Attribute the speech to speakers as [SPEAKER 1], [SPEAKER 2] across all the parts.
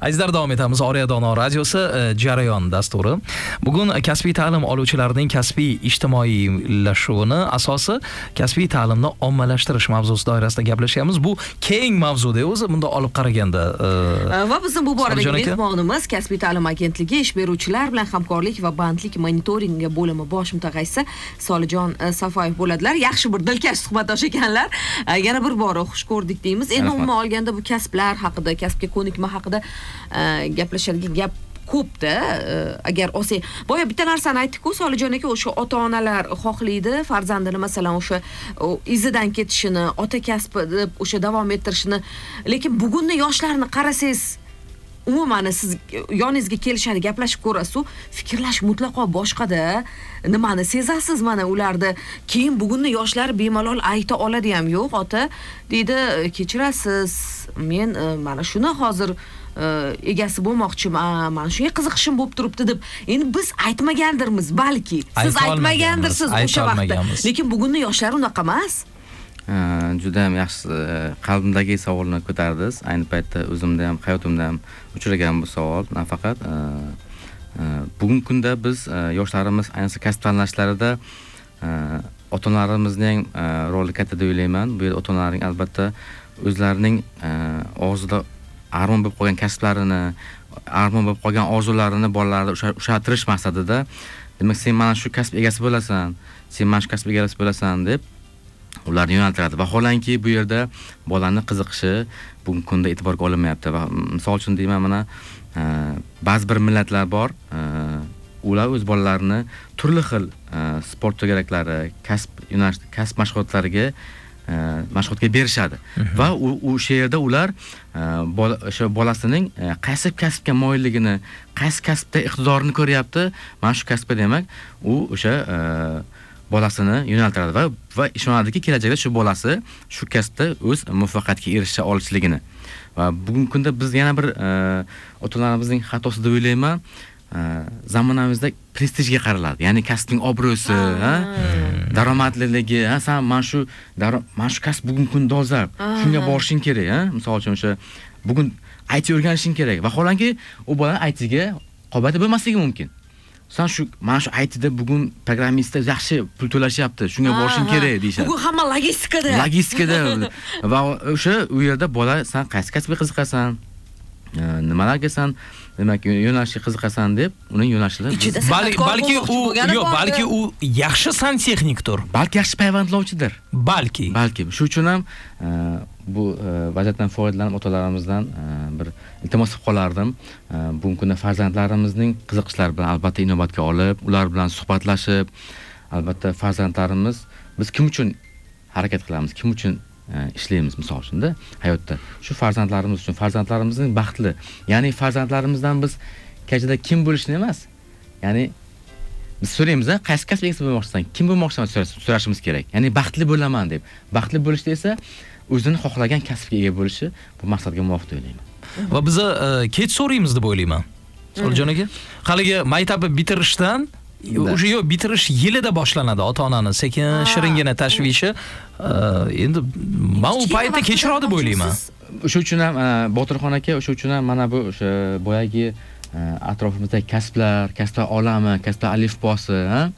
[SPEAKER 1] Azizlar, davom etamiz. Oriya Dono radiosi jarayon dasturi. Bugun kasbiy ta'lim oluvchilarining kasbiy ijtimoiylashuvini asosi kasbiy ta'limni ommalashtirish mavzusi doirasida gaplashyapmiz. Bu keng mavzuda o'zi bunda olib qaraganda.
[SPEAKER 2] Va bizning bu boradagi mehmonimiz kasbiy ta'lim agentligi ish beruvchilar bilan hamkorlik va bandlik monitoringi bo'limi bosh mutaxassisi Solijon Safoyev bo'ladilar. Yaxshi bir dilkash suhbatdosh ekanlar. Yana bir bor xush ko'rdik deymiz. Endi umuman olganda bu kasblar haqida, kasbga ko'nikma haqida gaplashadigan gap ko'pda. Agar olsa, boya bitta narsani aytdik-ku, Solijon aka, o'sha ota-onalar xohlaydi farzandini masalan o'sha izidan ketishini, ota kasbi deb o'sha davom ettirishini. Lekin bugunni yoshlarni qarasangiz, umuman siz yoningizga kelishadi, gaplashib ko'rasiz, fikrlash mutlaqo boshqada. Nimani sezasiz mana ularda? Keyin bugunni yoshlar bemalol ayta oladi ham, yo'q ota deydi, kechirasiz, men mana shuni hozir egasi bo'lmoqchiman, mana shunga qiziqishim bo'lib turibdi deb. Endi biz aytmagandirmiz, balki siz aytmagandirsiz o'sha vaqtda. Lekin bugunni yoshlar unaqa emas.
[SPEAKER 3] Juda ham yaxshi qalbimdagi savolni ko'tardingiz. Ayni paytda o'zimda ham, hayotimda ham uchragan bu savol. Nafaqat bugungi kunda biz yoshlarimiz ayniqsa kasb tanlashlarida ota-onalarimizning roli katta deb o'ylayman. Bu yerda ota-onalarning albatta o'zlarining og'zida armon bo'lib qolgan kasblarini, armon bo'lib qolgan orzularini bolalarga ushaltirish maqsadida, demak, sen mana shu kasb egasi bo'lasan, sen mana shu kasb egasi bo'lasan deb ularni yo'naltiradi. Vaholanki bu yerda bolaning qiziqishi bugungi kunda e'tiborga olinmayapti. Va misol uchun deyman, mana ba'zi bir millatlar bor, ular o'z bolalarini turli xil sport to'garaklari, kasb yo'nalish, kasb mashg'ulotlariga mashg'ulotga berishadi. Va o'sha yerda ular o'sha bolasining qaysi kasbga moyilligini, qaysi kasbda iqtidorini ko'ryapti. Mana shu kasbga demak, u o'sha bolasini yo'naltiradi va ishonadiki, kelajakda shu bolasi shu kasbda o'z muvaffaqiyatga erisha olishligini. Va bugungi kunda biz yana bir ota-onalarimizning xatosi deb o'ylayman, zamonamizda prestijga qaraladi. Ya'ni kasbning obro'si, daromadliligi, sen mana shu kasb bugungi kunda dolzarb, shunga borishing kerak, misol uchun o'sha bugun IT o'rganishing kerak. Vaholanki u bola ITga qobiliyati bo'lmasligi mumkin. Sen mana shu ITda bugun programmistda yaxshi pul to'lashyapti, shunga borishing kerak deyshadi.
[SPEAKER 2] Bugun hamma logistikada.
[SPEAKER 3] Va o'sha u yerda bola, sen qaysi kasbga qiziqasan, nimalarga sen demak yo'nalishga qiziqasan deb uning yo'nalishini
[SPEAKER 1] balki u yaxshi santexnikdir,
[SPEAKER 3] balki yaxshi payvandlovchidir,
[SPEAKER 1] balki
[SPEAKER 3] shu uchun ham bu vaziyatdan foydalanib otalarimizdan bir iltimos qilib qolardim. Bugungi kunda farzandlarimizning qiziqishlari bilan albatta inobatga olib, ular bilan suhbatlashib, albatta farzandlarimiz, biz kim uchun harakat qilamiz, kim uchun ishlaymiz misol uchun hayotda. Shu farzandlarimiz uchun, farzandlarimizning baxtli. Ya'ni farzandlarimizdan biz kechada kim bo'lishni emas, ya'ni biz so'raymiz, qaysi kasb egasi bo'lmoqchisan, kim bo'lmoqchisan so'rashimiz kerak. Ya'ni baxtli bo'laman deb. Baxtli bo'lishda esa o'zini xohlagan kasbga ega bo'lishi bu maqsadga muvofiq deb o'ylayman.
[SPEAKER 1] Va biz kech so'raymiz deb o'ylayman. Solijon aka, haligi maktabni bitirishdan o'sha bitirish yilida boshlanadi ota-onani sekin shiringina tashvishi. Endi men u paytda kechroq deb o'ylayman.
[SPEAKER 3] O'sha uchun ham Botirxon aka, o'sha uchun ham mana bu o'sha boyagi atrofimizdagi kasblar olami, kasblar alifbosi,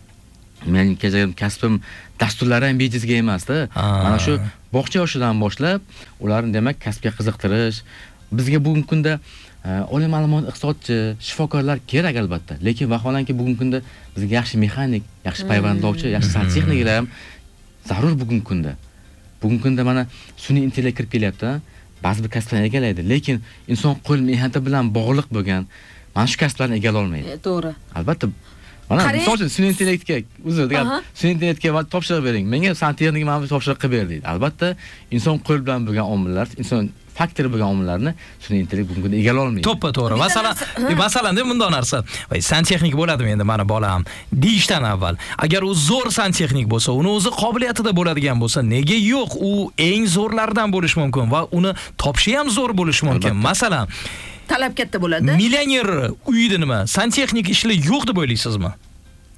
[SPEAKER 3] men kechagim kasbim dasturlari ham bejizga emas-da. Mana shu bog'cha yoshidan boshlab ularni demak kasbga qiziqtirish. Bizga bugungi kunda oliy ma'lumot iqtisodchi, shifokorlar kerak albatta. Lekin vaholanki bugungi kunda bizga yaxshi mexanik, yaxshi payvandlovchi, yaxshi santexniklar ham zarur bugungi kunda. Bugungi kunda mana sun'iy intellekt kirib kelyapti. Ba'zi bir kasblarni egallaydi, lekin inson qo'l mehnati bilan bog'liq bo'lgan mana shu kasblarni egallay olmaydi.
[SPEAKER 2] To'g'ri.
[SPEAKER 3] Albatta. Mana misol uchun sun'iy intellektga sun'iy intellektga topshiriq bering. Menga santexnika mana topshiriq qilib ber deydi. Albatta, inson qo'l bilan bo'lgan omillar, inson faktori bo'lgan omillarni sun'iy intellekt bugun kunda egallay olmaydi.
[SPEAKER 1] To'g'ri. Masalan, bunday narsa. Voy, santexnik bo'ladimi endi mana bolam deyishdan avval, agar u zo'r santexnik bo'lsa, uni o'zi qobiliyatida bo'ladigan bo'lsa, nega yo'q? U eng zo'rlardan bo'lishi mumkin va uni topishi ham zo'r bo'lishi mumkin. Masalan,
[SPEAKER 2] talab katta bo'ladi.
[SPEAKER 1] Millioner uyida nima? Santexnik ishlar yo'q deb o'ylaysizmi?
[SPEAKER 2] Bor.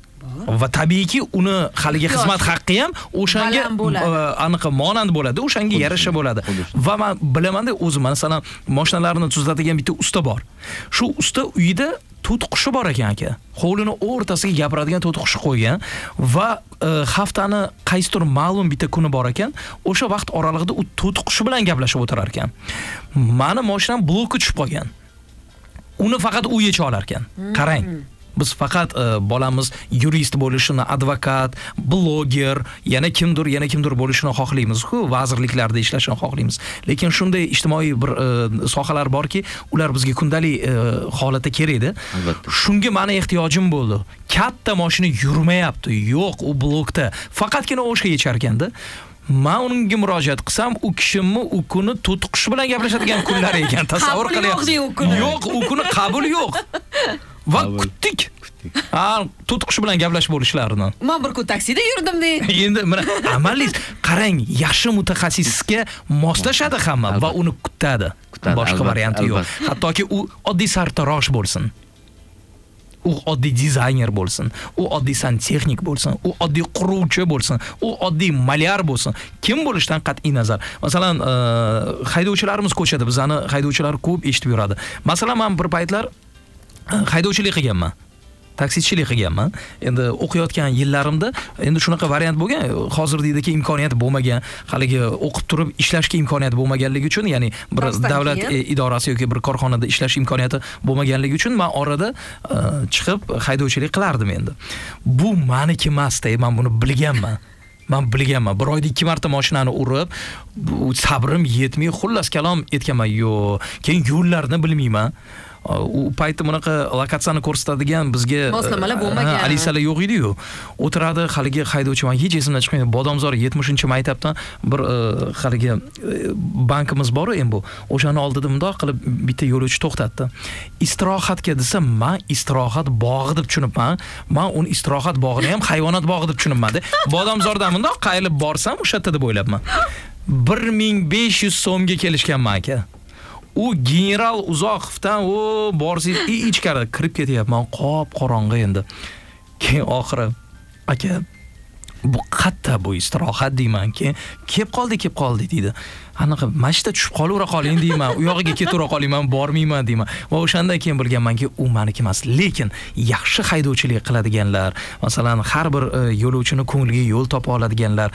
[SPEAKER 1] Va tabiiyki uni haligi xizmat haqqi ham o'shanga aniq monand bo'ladi, o'shanga yarasha bo'ladi. Va men bilaman-da, o'zim masalan mashinalarni tuzatadigan bitta usta bor. Shu usta uyida to'tiqushi bor ekan aka. Hovlini o'rtasiga gapiradigan to'tiqushi qo'ygan va haftani qaysidir ma'lum bitta kuni bor ekan, o'sha vaqt oralig'ida u to'tiqushi bilan gaplashib o'tirar ekan. Meni mashinam blokka tushib qolgan. Uni faqat u yecha olar ekan. Qarang. Biz faqat bolamiz yurist bo'lishini, advokat, bloger, yana kimdir bo'lishini xohlaymiz-ku, vazirliklarda ishlashini xohlaymiz. Lekin shunday ijtimoiy bir sohalar borki, ular bizga kundalik holatda kerak edi. Shunga meni ehtiyojim bo'ldi. Katta mashina yurmayapti. Yo'q, u blokda. Faqatgina o'shga yechar ekanda. Men unga murojaat qilsam, u kishimni u kuni to'tiqush bilan gaplashadigan kunlar ekan. Tasavvur qilyapsiz. Yo'q, u kuni qabul yo'q. Va kutdik. To'tiqush bilan gaplashib bo'lishlarini.
[SPEAKER 2] Men bir kun taksida yurdim de.
[SPEAKER 1] Endi mana amaliy qarang, yaxshi mutaxassisga moslashadi hamma va uni kutadi. Boshqa varianti yo'q. Hattoki u oddiy sartarosh bo'lsin. U oddiy dizayner bo'lsin, u oddiy santexnik bo'lsin, u oddiy quruvchi bo'lsin, u oddiy malyar bo'lsin. Kim bo'lishidan qat'iy nazar. Masalan, haydovchilarimiz ko'chada, bizani haydovchilar ko'p eshitib yuradi. Masalan, men bir paytlar haydovchilik qilganman. Taksichilik qilganman. Endi o'qiyotgan yillarimda endi shunaqa variant bo'lgan. Hozirdagi imkoniyat bo'lmagan, haligi o'qib turib ishlashga imkoniyat bo'lmaganligi uchun, ya'ni bir davlat idorasi yoki bir korxonada ishlash imkoniyati bo'lmaganligi uchun men orada chiqib haydovchilik qilardim endi. Bu meniki emas-da, men buni bilganman. Men bilganman. Bir oyda 2 marta mashinani urib, sabrim yetmay xullas kalom etganman. Yo'q, keyin yo'llarni bilmayman. U payti bunaqa lokatsiyani ko'rsatadigan bizga
[SPEAKER 2] moslamalar bo'lmagan.
[SPEAKER 1] Alisalar yo'q edi-yu. O'tiradi haligi haydovchi, men hech esimdan chiqmaydi. Bodomzor 70-maktabdan bir haligi bankimiz bor endi bu. O'shani oldida bundoq qilib bitta yo'lovchi to'xtatdi. Istirohatga desa, men istirohat bog'i deb tushunibman. Men uni istirohat bog'ini ham hayvonot bog'i deb tushunibman-da. Bodomzordan bundoq qayilib borsam, o'sha yerda deb o'ylabman. 1500 so'mga kelishganman aka. U general Uzoqovdan borsiz ichkari kirib ketyapman, qop qorong'i endi. Keyin oxiri aka, bu qatta bu istirohat deyman-ki, kelib qoldi deydi. Anaqa mashina tushib qoling deyman, u yog'iga ketavera qolayman, bormayman deyman. Va o'shandan keyin bilganmanki, u meniki emas. Lekin yaxshi haydovchilik qiladiganlar, masalan, har bir yo'lovchini ko'ngliga yo'l topa oladiganlar,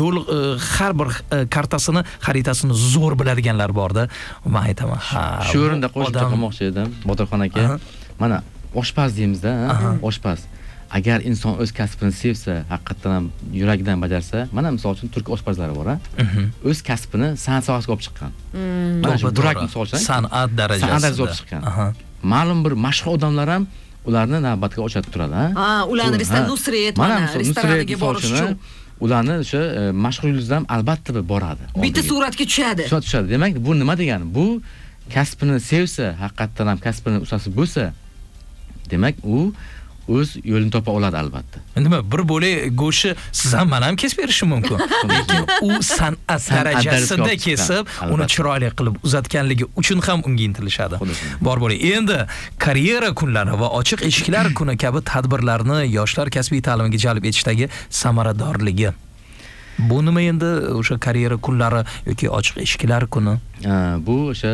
[SPEAKER 1] har bir kartasini, xaritasini zo'r biladiganlar borda. Men aytaman,
[SPEAKER 3] shu o'rinda qo'shib qilmoqchi edim, Botirxon aka. Mana oshpaz deymiz-da, oshpaz. Agar inson o'z kasbini sevsa, haqiqatan ham yuragidan bajarsa, mana misol uchun turk oshpazlari bor, o'z kasbini san'at sohasiga olib chiqqan. Durak misol uchun
[SPEAKER 1] san'at darajasida
[SPEAKER 3] olib chiqqan. Ma'lum bir mashhur odamlar ham ularni navbatga ochib turadi,
[SPEAKER 2] ularni Nusret restoraniga borish uchun
[SPEAKER 3] ularni o'sha mashhur yulduzlar albatta boradi.
[SPEAKER 2] Bitta suratga tushadi.
[SPEAKER 3] Demak, bu nima degani? Bu kasbini sevsa, haqiqatan ham kasbini ustasi bo'lsa, demak u o'z yo'lini topa oladi albatta.
[SPEAKER 1] Nima, bir bo'le go'shti siz ham men ham kesib berishim mumkin. Lekin u san'at darajasida kesib, uni chiroyli qilib uzatganligi uchun ham unga intilishadi. Bor bo'le. Endi karyera kunlari va ochiq eshiklar kuni kabi tadbirlarni yoshlar kasbiy ta'limiga jalb etishdagi samaradorligi. Bu nima endi o'sha karyera kunlari yoki ochiq eshiklar kuni?
[SPEAKER 3] Bu o'sha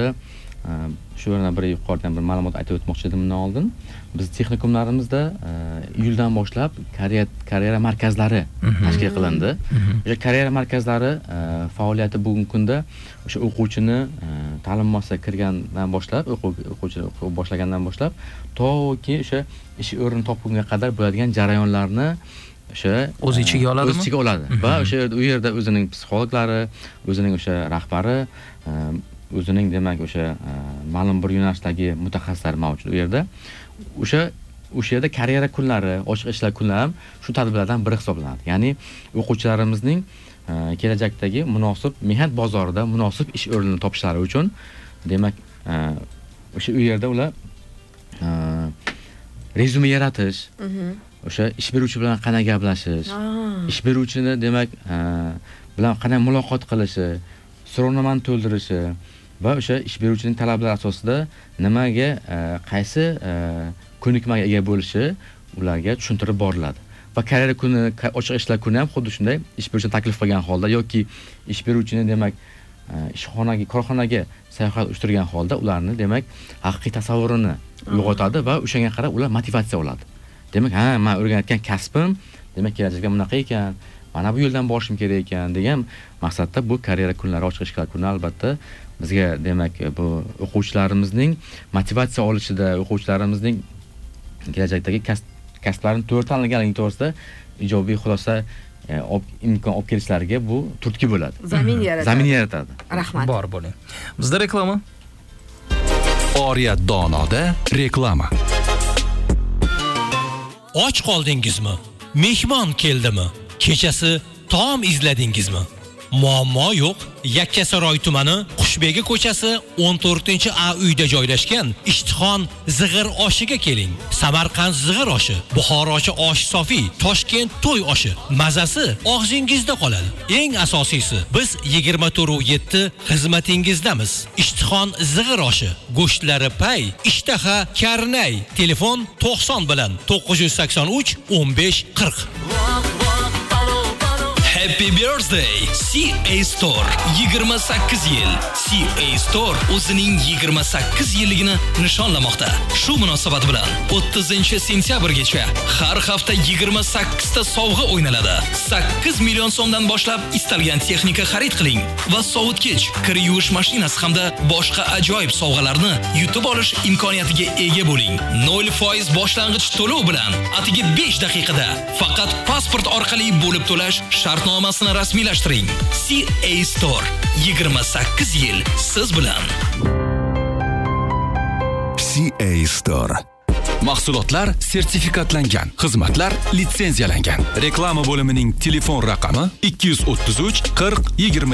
[SPEAKER 3] shu yerda bir yuqoridan bir ma'lumot aytib o'tmoqchi edim bundan oldin. Biz texnikumlarimizda iyuldan boshlab karyera markazlari tashkil qilindi. O'sha karyera markazlari faoliyati bugungi kunda o'sha o'quvchini ta'lim muassasasiga kirgandan boshlab, o'quvchi boshlagandan boshlab toki o'sha ish o'rnini topgunga qadar bo'ladigan jarayonlarni o'sha
[SPEAKER 1] o'z ichiga oladimi?
[SPEAKER 3] O'z ichiga oladi. Va o'sha u yerda o'zining psixologlari, o'zining o'sha rahbari, o'zining demak o'sha ma'lum bir yo'nalishdagi mutaxassislar mavjud u yerda. O'sha yerda karyera kunlari, ochiq eshiklar kunlari ham shu tadbirlardan biri hisoblanadi. Ya'ni o'quvchilarimizning kelajakdagi munosib mehnat bozorida munosib ish o'rnini topishlari uchun demak o'sha u yerda ular rezyume yaratish, o'sha ish beruvchi bilan qanday gaplashish, ish beruvchini demak bilan qanday muloqot qilishi, so'rovnomani to'ldirishi va o'sha ish beruvchining talablari asosida nimaga qaysi ko'nikmaga ega bo'lishi ularga tushuntirib boriladi. va karyera kuni, ochiq ishlar kuni ham xuddi shunday ish beruvchi taklif qilgan holda yoki ish beruvchini demak ishxonaga, korxonaga sayohat uyushtirgan holda ularni demak haqiqiy tasavvurini uyg'otadi va o'shanga qarab ular motivatsiya oladi. Demak, men o'rganayotgan kasbim demak kelajakda bunaqa ekan, mana bu yo'ldan borishim kerak ekan degan maqsadda bu karyera kunlari, ochiq ishlar kuni albatta bizga demak bu o'quvchilarimizning motivatsiya olishida, o'quvchilarimizning kelajakdagi kasblarni to'g'ri tanlaganligi to'g'risida ijobiy xulosa imkon olib kelishlariga bu turtki bo'ladi. Zamin yaratadi.
[SPEAKER 2] Rahmat.
[SPEAKER 1] Bor bo'ling. Bizda reklama.
[SPEAKER 4] Oriyat donoda reklama.
[SPEAKER 5] Och qoldingizmi? Mehmon keldimi? Kechasi taom izladingizmi? Muammo yo'q. Yakkasaroy tumani Qushbegi ko'chasi 14-A uyda joylashgan Ishtixon zig'ir oshiga keling. Samarqand zig'ir oshi, Buxorochi osh sofi, Toshkent to'y oshi. Mazasi og'zingizda qoladi. Eng asosiysi, biz 24/7 xizmatingizdamiz. Ishtixon zig'ir oshi, go'shtlari pay, ishtaha karnay. Telefon 90 bilan 983 15 40. Happy birthday CA Store 28 yil. CA Store o'zining 28 yilligini nishonlamoqda. Shu munosabat bilan 30-sentyabrgacha har hafta 28 ta sovg'a o'ynaladi. 8 million so'mdan boshlab istalgan texnika xarid qiling va sovutgich, kir yuvish mashinasi hamda boshqa ajoyib sovg'alarni yutib olish imkoniyatiga ega bo'ling. 0% boshlang'ich to'lov bilan atigi 5 daqiqada faqat pasport orqali bo'lib to'lash shartnomasini rasmiylashtiring. CA Store 28 yil siz bilan.
[SPEAKER 4] CA Store. Mahsulotlar sertifikatlangan, xizmatlar litsenziyalangan. Reklama bo'limining telefon raqami 233 40 20